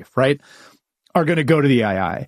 right, are going to go to the AI.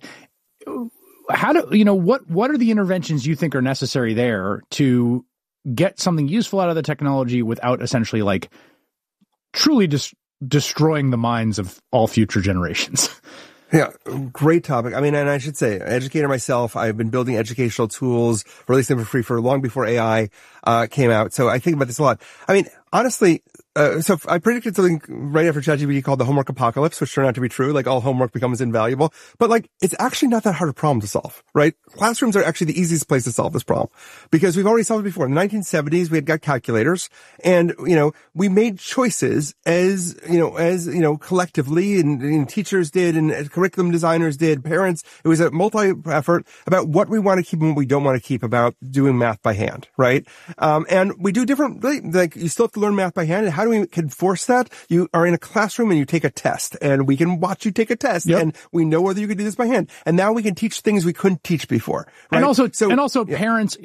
What are the interventions you think are necessary there to get something useful out of the technology without essentially like truly destroying the minds of all future generations? Yeah, great topic. I mean, and I should say, educator myself, I've been building educational tools, releasing them for free for long before AI came out. So I think about this a lot. I mean, honestly, so I predicted something right after ChatGPT called the homework apocalypse, which turned out to be true. Like all homework becomes invaluable, but like it's actually not that hard a problem to solve, right? Classrooms are actually the easiest place to solve this problem because we've already solved it before. In the 1970s, we had got calculators and, we made choices as collectively and teachers did and curriculum designers did, parents. It was a multi-effort about what we want to keep and what we don't want to keep about doing math by hand, right? And we do differently. Like you still have to learn math by hand. How do we enforce that? You are in a classroom and you take a test and we can watch you take a test and we know whether you can do this by hand. And now we can teach things we couldn't teach before. Right? And also parents,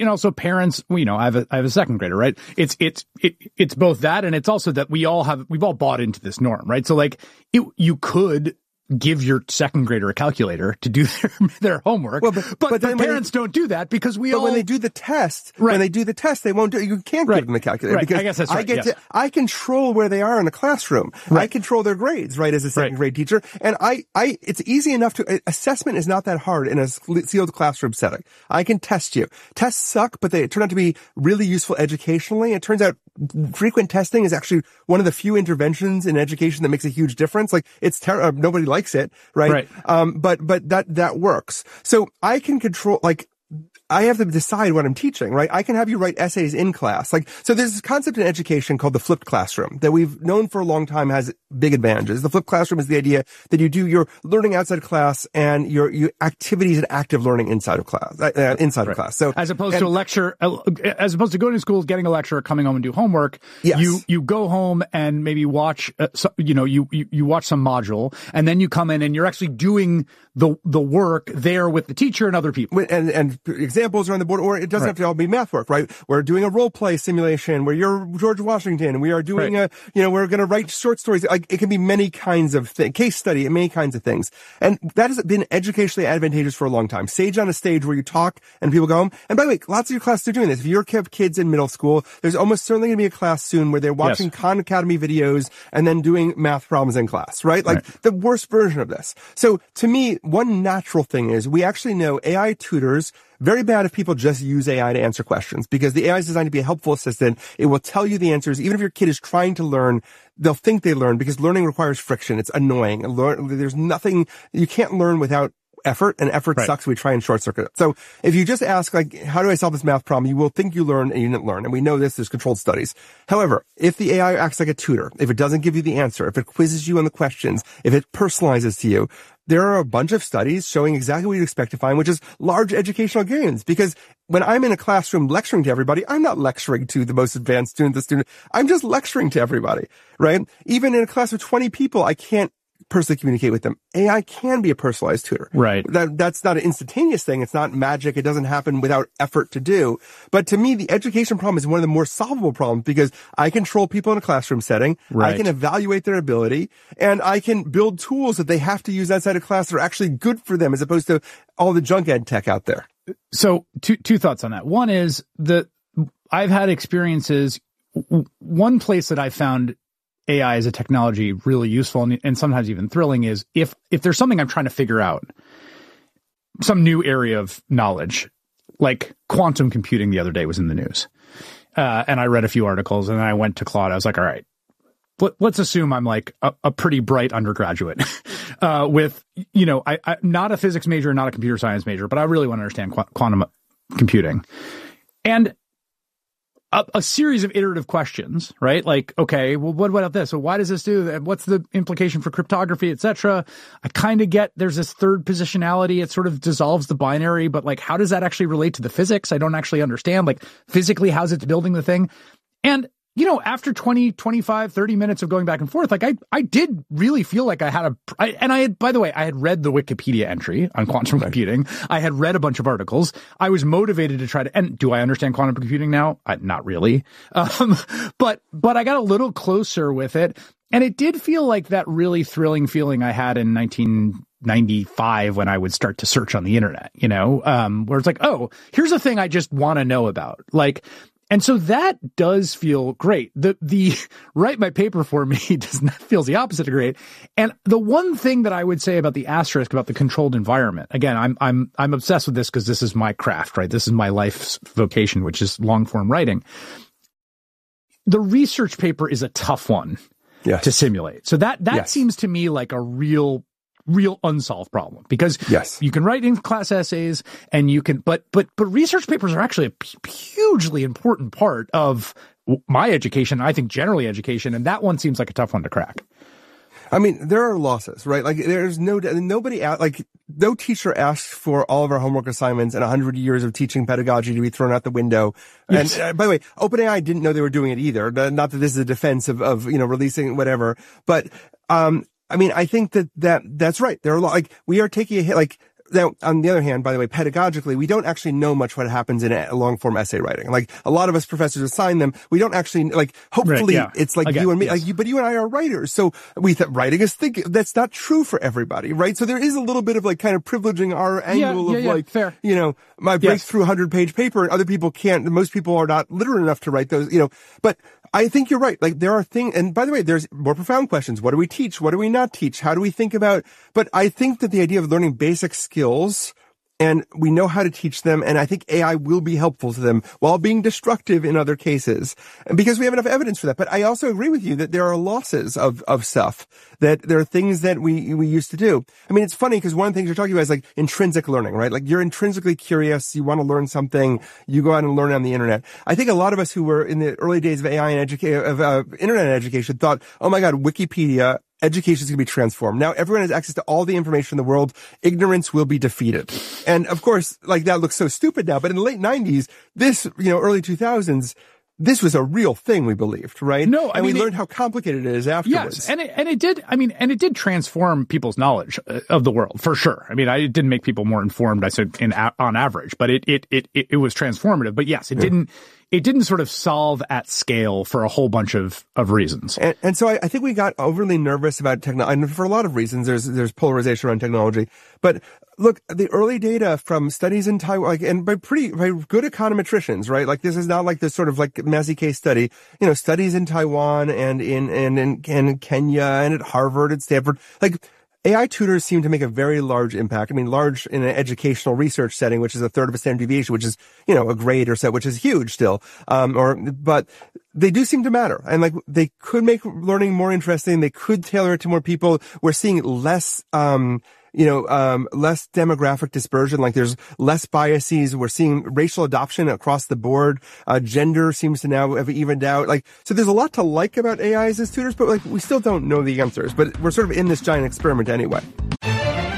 I have a second grader, right? It's both that and it's also that we've all bought into this norm, right? So like you could give your second grader a calculator to do their homework. Well, but parents don't do that because when they do the test, they won't do it. You can't give them a calculator because I guess that's right. I control where they are in a classroom. Right. I control their grades, right, as a second grade teacher. And it's easy enough assessment is not that hard in a sealed classroom setting. I can test you. Tests suck, but they turn out to be really useful educationally. It turns out frequent testing is actually one of the few interventions in education that makes a huge difference. Like it's nobody likes it, right? But that works. So I can control, I have to decide what I'm teaching, right? I can have you write essays in class. So there's this concept in education called the flipped classroom that we've known for a long time has big advantages. The flipped classroom is the idea that you do your learning outside of class and your activities and active learning inside of class, of class. So as opposed to a lecture, as opposed to going to school, getting a lecture, coming home and do homework, you go home and maybe watch, you watch some module and then you come in and you're actually doing the work there with the teacher and other people. And examples are on the board, or it doesn't have to all be math work, right? We're doing a role play simulation where you're George Washington and we are doing we're going to write short stories. It can be many kinds of case study and many kinds of things. And that has been educationally advantageous for a long time. Sage on a stage where you talk and people go home. And by the way, lots of your classes are doing this. If you're kids in middle school, there's almost certainly going to be a class soon where they're watching Khan Academy videos and then doing math problems in class, right? The worst version of this. So to me, one natural thing is we actually know AI tutors. Very bad if people just use AI to answer questions because the AI is designed to be a helpful assistant. It will tell you the answers. Even if your kid is trying to learn, they'll think they learn because learning requires friction. It's annoying. There's nothing, you can't learn without effort, and effort sucks. We try and short circuit it. So if you just ask, how do I solve this math problem? You will think you learned and you didn't learn. And we know this, there's controlled studies. However, if the AI acts like a tutor, if it doesn't give you the answer, if it quizzes you on the questions, if it personalizes to you, there are a bunch of studies showing exactly what you'd expect to find, which is large educational gains. Because when I'm in a classroom lecturing to everybody, I'm not lecturing to the most advanced student. I'm just lecturing to everybody, right? Even in a class of 20 people, I can't personally communicate with them. AI can be a personalized tutor. Right. That's not an instantaneous thing. It's not magic. It doesn't happen without effort to do. But to me, the education problem is one of the more solvable problems because I control people in a classroom setting. Right. I can evaluate their ability and I can build tools that they have to use outside of class that are actually good for them as opposed to all the junk ed tech out there. So two thoughts on that. One is I've had experiences. One place that I found AI as a technology really useful and sometimes even thrilling is if there's something I'm trying to figure out, some new area of knowledge, like quantum computing the other day was in the news. And I read a few articles and I went to Claude. I was like, all right, let's assume I'm like a pretty bright undergraduate with, I'm not a physics major, not a computer science major, but I really want to understand quantum computing. And a series of iterative questions, right? Like, okay, well, what about this? So why does this do that? What's the implication for cryptography, et cetera? I kind of get there's this third positionality. It sort of dissolves the binary, but like, how does that actually relate to the physics? I don't actually understand. Like, physically, how's it building the thing? And, after 20, 25, 30 minutes of going back and forth, like I did really feel like I had by the way, I had read the Wikipedia entry on quantum computing. I had read a bunch of articles. I was motivated to try to, and do I understand quantum computing now? Not really. But I got a little closer with it. And it did feel like that really thrilling feeling I had in 1995 when I would start to search on the internet, where it's like, oh, here's a thing I just want to know about. And so that does feel great. The write my paper for me feels the opposite of great. And the one thing that I would say about the asterisk about the controlled environment, again, I'm obsessed with this because this is my craft, right? This is my life's vocation, which is long form writing. The research paper is a tough one. Yes. To simulate. So that yes. seems to me like a real unsolved problem because yes. you can write in class essays and you can, but research papers are actually a hugely important part of my education. I think generally education. And that one seems like a tough one to crack. I mean, there are losses, right? Like there's no teacher asks for all of our homework assignments and 100 years of teaching pedagogy to be thrown out the window. Yes. And by the way, OpenAI didn't know they were doing it either. Not that this is a defense of releasing whatever, but, I mean, I think that's right. There are we are taking a hit, now, on the other hand, by the way, pedagogically, we don't actually know much what happens in a long-form essay writing. Like, a lot of us professors assign them. We don't actually, hopefully, right, yeah. It's like you and me, yes. But you and I are writers. So we thought writing is thinking. That's not true for everybody, right? So there is a little bit of kind of privileging our angle of fair. My breakthrough 100-page paper, and other people can't. Most people are not literate enough to write those, but I think you're right. There are things, and by the way, there's more profound questions. What do we teach? What do we not teach? How do we think about, but I think that the idea of learning basic skills, and we know how to teach them, and I think AI will be helpful to them while being destructive in other cases, and because we have enough evidence for that. But I also agree with you that there are losses of stuff, that there are things that we used to do. I mean, it's funny because one of the things you're talking about is intrinsic learning, right? You're intrinsically curious, you want to learn something, you go out and learn on the internet. I think a lot of us who were in the early days of AI and internet education thought, oh my God, Wikipedia, education is going to be transformed. Now everyone has access to all the information in the world. Ignorance will be defeated. And of course, that looks so stupid now, but in the late 90s, early 2000s, this was a real thing we believed, right? No, we learned how complicated it is afterwards. Yes, and it did transform people's knowledge of the world for sure. I mean, it didn't make people more informed, I said on average, but it was transformative. But yes, it didn't sort of solve at scale for a whole bunch of reasons. And so I think we got overly nervous about technology, and for a lot of reasons, there's polarization around technology. But look, the early data from studies in Taiwan, and by good econometricians, right? This is not this sort of messy case study. Studies in Taiwan and in Kenya and at Harvard and Stanford, AI tutors seem to make a very large impact. I mean, large in an educational research setting, which is a third of a standard deviation, which is, a grade or so, which is huge still. But they do seem to matter. And they could make learning more interesting. They could tailor it to more people. We're seeing less, less demographic dispersion. There's less biases. We're seeing racial adoption across the board. Gender seems to now have evened out. So there's a lot to like about AIs as tutors, but we still don't know the answers. But we're sort of in this giant experiment anyway.